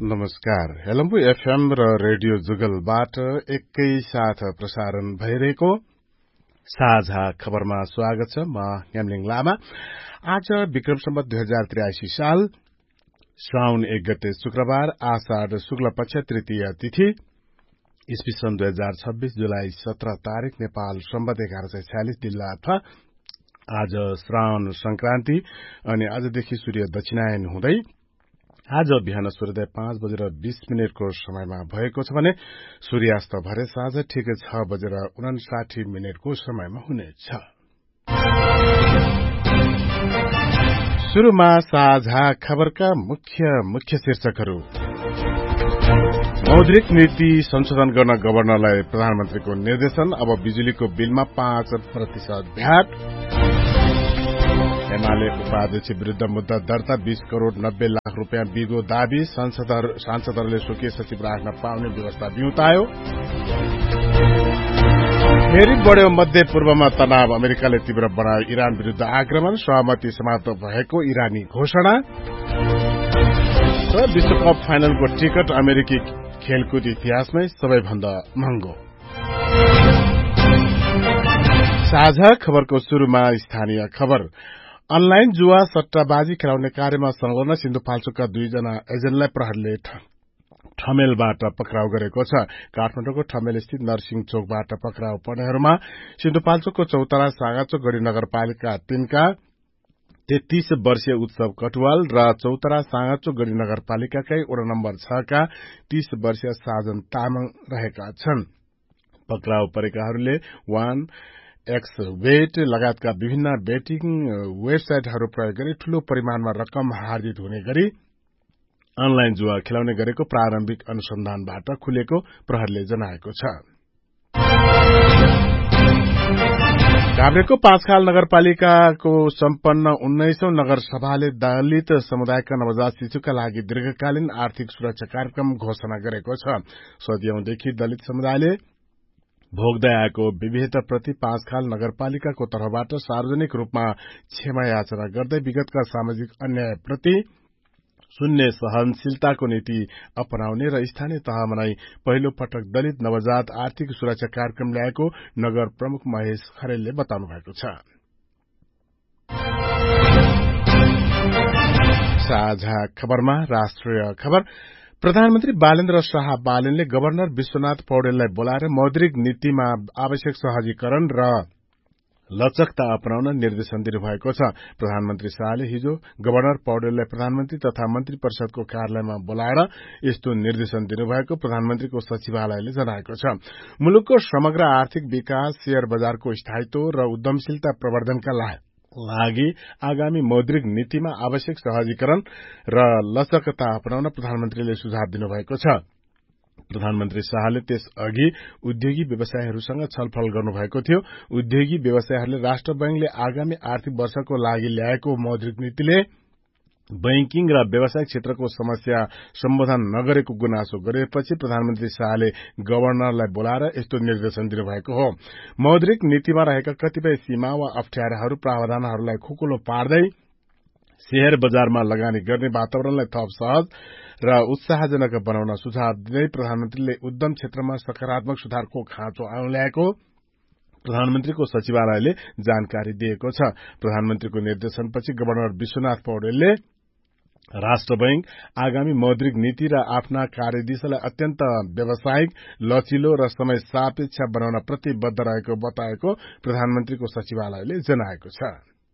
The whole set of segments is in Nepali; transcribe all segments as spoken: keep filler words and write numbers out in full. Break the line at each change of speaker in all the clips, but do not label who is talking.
नमस्कार। हेलम्बु एफएम र रेडियो जुगलबाट एकैसाथ प्रसारण भइरहेको साझा खबरमा स्वागत छ। म न्यामलिङ लामा। आज विक्रम सम्वत दुई हजार त्रियासी साल श्रावण एक गते शुक्रबार, आषाढ़ शुक्ल पक्ष तृतीय तिथि, ईस्वी सन् दुई हजार छब्बीस जुलाई सत्र तारिक, नेपाल सम्वत एघार सय छयालिस दिल्लाथ। आज श्रावण संक्रान्ति अनि आजदेखि सूर्य दक्षिणायन हुँदै आज बिहान सूर्योदय पाँच बजेर बीस मिनटको समयमा भएको छ भने सूर्यास्त भरे साँझ ठिक छ बजेर उनासाठी मिनटको समयमा हुनेछ। शुरूमा साझा खबरका मुख्य मुख्य शीर्षकहरू। मौद्रिक नीति संशोधन गर्न गभर्नरलाई प्रधानमन्त्रीको निर्देशन, अब बिजुलीको बिलमा पाँच प्रतिशत भ्याट। एमाले उपाध्यक्ष विरूद्ध मुद्दा दर्ता, बीस करोड़ नब्बे लाख रूपियाँ बिगो दाबी, सांसदहरूले स्वकीय सचिव राख्न पाउने व्यवस्था बिउतायो। फेरि बढ्यो मध्य पूर्वमा तनाव, अमेरिकाले तीव्र बनायो इरान विरूद्ध आक्रमण, सहमति समाप्त भएको इरानी घोषणा। र विश्वकप फाइनलको टिकट अमेरिकी खेलकुद इतिहासमै सबैभन्दा महँगो। साझा खबरको शुरूमा स्थानीय खबर। अनलाइन जुवा सट्टाबाजी खेलाउने कार्यमा संलग्न सिन्धुपाल्चोकका दुईजना एजेन्टलाई प्रहरीले ठमेलबाट पक्राउ गरेको छ। काठमाडौँको ठमेल स्थित नरसिंह चोकबाट पक्राउ पर्नेहरूमा सिन्धुपाल्चोकको चौतारा सागाचोक गढी नगरपालिका तीनका तेत्तीस वर्षीय उत्सव कटुवाल र चौतारा सागाचोक गढी नगरपालिकाकै वडा नम्बर छ का तीस वर्षीय साजन तामाङ रहेका छन्। पक्राउ परेकाहरूले वान एक्स बेट लगायतका विभिन्न बेटिङ वेबसाइटहरू प्रयोग गरी ठूलो परिमाणमा रकम हार्जित हुने गरी अनलाइन जुवा खेलाउने गरेको प्रारम्भिक अनुसन्धानबाट खुलेको प्रहरीले जनाएको छ। काभ्रेको पाँचखाल नगरपालिकाको सम्पन्न उन्नाइसौं नगरसभाले दलित समुदायका नवजात शिशुका लागि दीर्घकालीन आर्थिक सुरक्षा कार्यक्रम घोषणा गरेको छ। सदियौंदेखि दलित समुदायले भोग्दै आएको विविधताप्रति पाँचखाल नगरपालिकाको तर्फबाट सार्वजनिक रूपमा क्षमा याचना गर्दै विगतका सामाजिक अन्यायप्रति शून्य सहनशीलताको नीति अपनाउने र स्थानीय तहमा नै पहिलो पटक दलित नवजात आर्थिक सुरक्षा कार्यक्रम ल्याएको नगर प्रमुख महेश खरेलले बताउनु भएको छ। साझा खबरमा राष्ट्रिय खबर। प्रधानमन्त्री बालेन्द्र शाह बालेनले गवर्नर विश्वनाथ पौडेललाई बोलाएर मौद्रिक नीतिमा आवश्यक सहजीकरण र लचकता अपनाउन निर्देशन दिनुभएको छ। प्रधानमन्त्री शाहले हिजो गवर्नर पौडेललाई प्रधानमन्त्री तथा मन्त्री परिषदको कार्यालयमा बोलाएर यस्तो निर्देशन दिनुभएको प्रधानमन्त्रीको सचिवालयले जनाएको छ। मुलुकको समग्र आर्थिक विकास, शेयर बजारको स्थायित्व र उद्यमशीलता प्रवर्धनका लागि आगामी मौद्रिक नीतिमा आवश्यक सहजीकरण र लचकता अपनाउन प्रधानमन्त्रीले सुझाव दिनुभएको छ। प्रधानमन्त्री शाहले त्यसअघि उद्योगी व्यवसायीहरूसँग छलफल गर्नुभएको थियो। उद्योगी व्यवसायीहरूले राष्ट्र बैंकले आगामी आर्थिक वर्षको लागि ल्याएको मौद्रिक नीतिले बैंकिङ र व्यवसायिक क्षेत्रको समस्या सम्बोधन नगरेको गुनासो गरेपछि प्रधानमन्त्री शाहले गवर्नरलाई बोलाएर यस्तो निर्देशन दिनुभएको हो। मौद्रिक नीतिमा रहेका कतिपय सीमा वा अप्ठ्याराहरू प्रावधानहरूलाई खुकुलो पार्दै शेयर बजारमा लगानी गर्ने वातावरणलाई थप सहज र उत्साहजनक बनाउन सुझाव दिँदै प्रधानमन्त्रीले उद्यम क्षेत्रमा सकारात्मक सुधारको खाँचो ल्याएको प्रधानमन्त्रीको सचिवालयले जानकारी दिएको छ। प्रधानमन्त्रीको निर्देशनपछि गवर्नर विश्वनाथ पौडेलले राष्ट्र बैंक आगामी मौद्रिक नीति र आफ्ना कार्यदिशालाई अत्यन्त व्यावसायिक, लचिलो र समय सापेक्ष बनाउन प्रतिबद्ध रहेको बताएको प्रधानमन्त्रीको सचिवालयले जनाएको छ।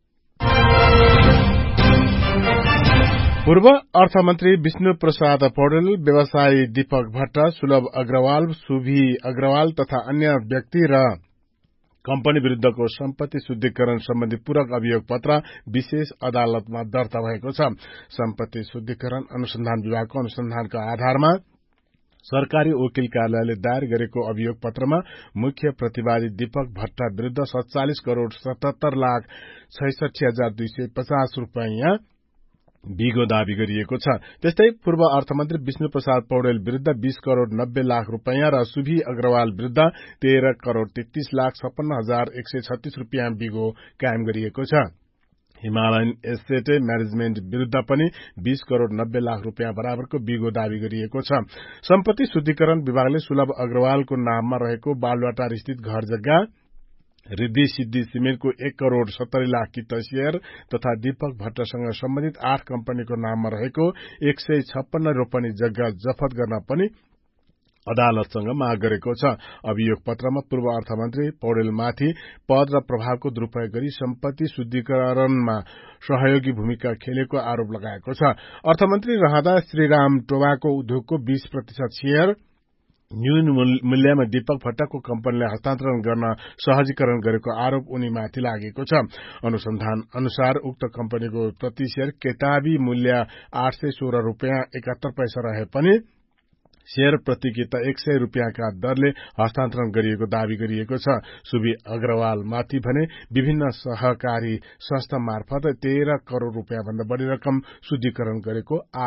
पूर्व अर्थमन्त्री विष्णु प्रसाद पौडेल, व्यवसायी दीपक भट्ट, सुलभ अग्रवाल, सुभी अग्रवाल तथा अन्य व्यक्ति र कम्पनी विरूद्धको सम्पत्ति शुद्धिकरण सम्बन्धी पूरक अभियोग पत्र विशेष अदालतमा दर्ता भएको छ। सम्पत्ति शुद्धिकरण अनुसन्धान विभागको अनुसन्धानका आधारमा सरकारी वकिल कार्यालयले दायर गरेको अभियोग पत्रमा मुख्य प्रतिवादी दीपक भट्ट विरूद्ध सत्तालीस करोड़ सतहत्तर लाख छैसठी हजार दुई सय पचास रूपियाँ बिगो दावी गरिएको छ। त्यस्तै पूर्व अर्थमन्त्री विष्णु प्रसाद पौडेल विरूद्ध बीस करोड़ नब्बे लाख रूपियाँ र सुभी अग्रवाल विरूद्ध तेह्र करोड़ तेत्तीस लाख छप्पन्न हजार एक सय छत्तीस रूपियाँ बिगो कायम गरिएको छ। हिमालयन एस्टेट म्यानेजमेन्ट विरूद्ध पनि बीस करोड़ नब्बे लाख रूपियाँ बराबरको बिगो दावी गरिएको छ। सम्पत्ति शुद्धिकरण विभागले सुलभ अग्रवालको नाममा रहेको बालुवाटार स्थित घर जग्गा रिद्धि सिद्धि सिमेन्टको एक करोड़ सत्तरी लाख कित शेयर तथा दीपक भट्टसँग सम्बन्धित आठ कम्पनीको नाममा रहेको एक सय छप्पन्न रोपनी जग्गा जफत गर्न पनि अदालतसँग माग गरेको छ। अभियोग पत्रमा पूर्व अर्थमन्त्री पौडेलमाथि पद र प्रभावको दुरूपयोग गरी सम्पत्ति शुद्धिकरणमा सहयोगी भूमिका खेलेको आरोप लगाएको छ। अर्थमन्त्री रहँदा श्रीराम टोबाको उद्योगको बीस प्रतिशत शेयर न्यून मूल्यमा दीपक भट्टको कम्पनीले हस्तान्तरण गर्न सहजीकरण गरेको आरोप उनीमाथि लागेको छ। अनुसन्धान अनुसार उक्त कम्पनीको प्रति शेयर किताबी मूल्य आठ सय सोह्र रूपियाँ एकात्तर पैसा रहे पनि शेयर प्रति किता एक सय रूपियाँका दरले हस्तान्तरण गरिएको दावी गरिएको छ। सुबी अग्रवाल माथि भने विभिन्न सहकारी संस्था मार्फत तेह्र करोड़ रूपियाँ भन्दा बढ़ी रकम शुद्धिकरण गरेको